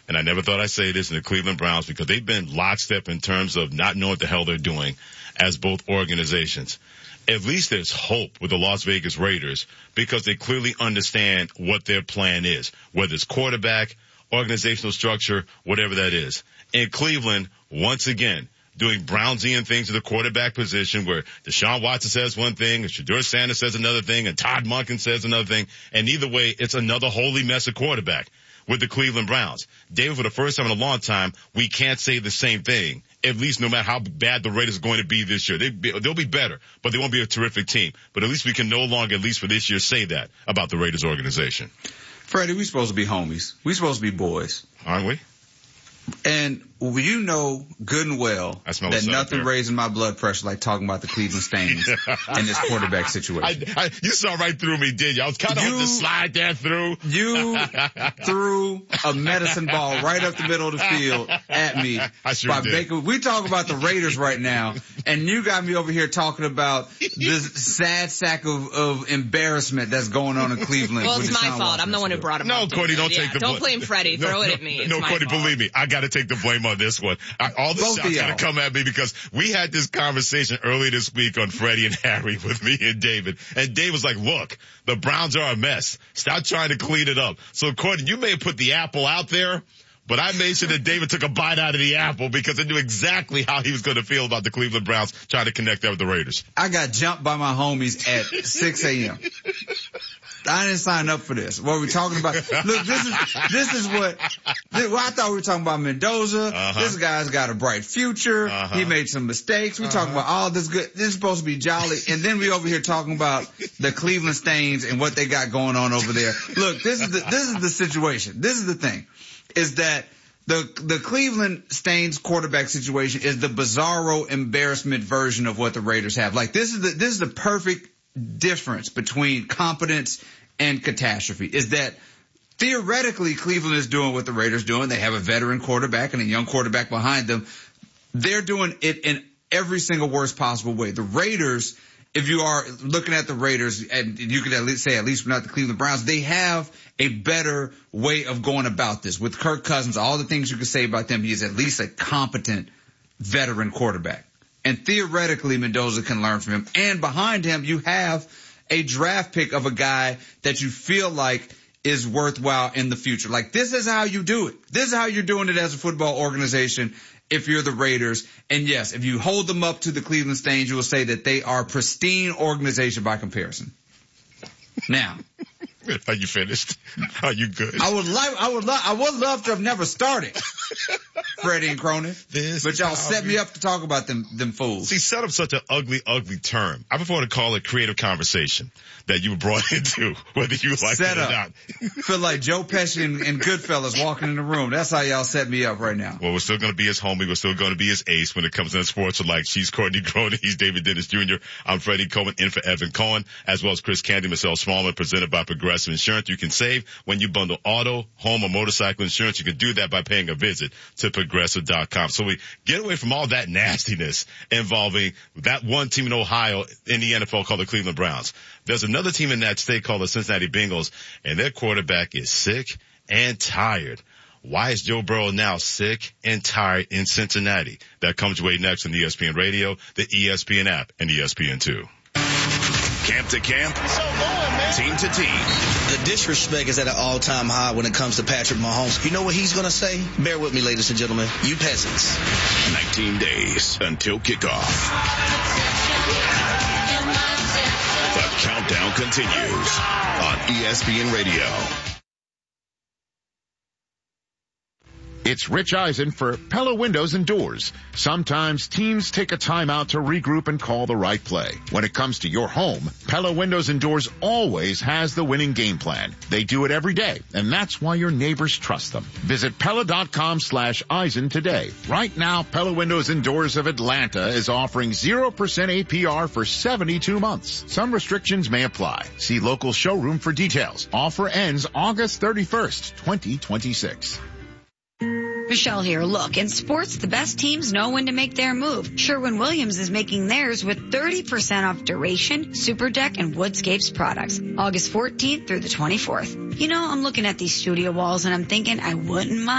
and I never thought I'd say this in the Cleveland Browns because they've been lockstep in terms of not knowing what the hell they're doing as both organizations. At least there's hope with the Las Vegas Raiders because they clearly understand what their plan is, whether it's quarterback, organizational structure, whatever that is. In Cleveland, once again, doing Brownsian things to the quarterback position where Deshaun Watson says one thing and Shedeur Sanders says another thing and Todd Monken says another thing. And either way, it's another holy mess of quarterback with the Cleveland Browns. David, for the first time in a long time, we can't say the same thing, at least no matter how bad the Raiders are going to be this year. They'll be better, but they won't be a terrific team. But at least we can no longer, at least for this year, say that about the Raiders organization. Freddie, we're supposed to be homies. We're supposed to be boys. Aren't we? And you know good and well that nothing raising my blood pressure like talking about the Cleveland Stains in this quarterback situation. You saw right through me, did you? I was kind of hoping to slide that through. You threw a medicine ball right up the middle of the field at me. I sure did. We talk about the Raiders right now, and you got me over here talking about this sad sack of embarrassment that's going on in Cleveland. Well, it's my fault. I'm the one who brought him up. No, Courtney, don't take the blame. Don't blame Freddie. Throw it at me. No, Courtney, believe me. I got to take the blame on this one. All the shots got to come at me because we had this conversation earlier this week on Freddie and Harry with me and David. And Dave was like, look, the Browns are a mess. Stop trying to clean it up. So, Courtney, you may have put the apple out there, but I made sure that David took a bite out of the apple because I knew exactly how he was going to feel about the Cleveland Browns trying to connect that with the Raiders. I got jumped by my homies at 6 a.m. I didn't sign up for this. What are we talking about? Look, this is what I thought we were talking about Mendoza. This guy's got a bright future. He made some mistakes. We're talking about all this good. This is supposed to be jolly. And then we over here talking about the Cleveland Stains and what they got going on over there. Look, this is the situation. This is the thing, is that the Cleveland Stains quarterback situation is the bizarro embarrassment version of what the Raiders have. Like this is the perfect difference between competence and catastrophe, is that theoretically Cleveland is doing what the Raiders doing. They have a veteran quarterback and a young quarterback behind them. They're doing it in every single worst possible way. The Raiders, if you are looking at the Raiders, and you could at least not the Cleveland Browns, they have a better way of going about this. With Kirk Cousins, all the things you could say about them, he is at least a competent veteran quarterback. And theoretically, Mendoza can learn from him. And behind him, you have a draft pick of a guy that you feel like is worthwhile in the future. Like, this is how you do it. This is how you're doing it as a football organization if you're the Raiders. And yes, if you hold them up to the Cleveland Stains, you will say that they are a pristine organization by comparison. Now, are you finished? Are you good? I would love to have never started, Freddie and Cronin. But y'all set me up to talk about them fools. See, set up such an ugly term. I prefer to call it creative conversation that you were brought into, whether you like it or not. Feel like Joe Pesci and Goodfellas walking in the room. That's how y'all set me up right now. Well, we're still going to be his homie. We're still going to be his ace when it comes to sports. Like, she's Courtney Cronin. He's David Dennis Jr. I'm Freddie Coleman, in for Evan Cohen, as well as Chris Candy, Michelle Smallman, presented by Progressive Insurance. You can save when you bundle auto, home, or motorcycle insurance. You can do that by paying a visit to Progressive.com. So we get away from all that nastiness involving that one team in Ohio in the NFL called the Cleveland Browns. There's another team in that state called the Cincinnati Bengals, and their quarterback is sick and tired. Why is Joe Burrow now sick and tired in Cincinnati? That comes your way next on ESPN Radio, the ESPN app, and ESPN2. Camp to camp, team to team. The disrespect is at an all-time high when it comes to Patrick Mahomes. You know what he's going to say? Bear with me, ladies and gentlemen. You peasants. 19 days until kickoff. The countdown continues on ESPN Radio. It's Rich Eisen for Pella Windows and Doors. Sometimes teams take a timeout to regroup and call the right play. When it comes to your home, Pella Windows and Doors always has the winning game plan. They do it every day, and that's why your neighbors trust them. Visit Pella.com/Eisen today. Right now, Pella Windows and Doors of Atlanta is offering 0% APR for 72 months. Some restrictions may apply. See local showroom for details. Offer ends August 31st, 2026. Michelle here. Look, in sports, the best teams know when to make their move. Sherwin-Williams is making theirs with 30% off Duration, Super Deck, and Woodscapes products. August 14th through the 24th. You know, I'm looking at these studio walls and I'm thinking I wouldn't mind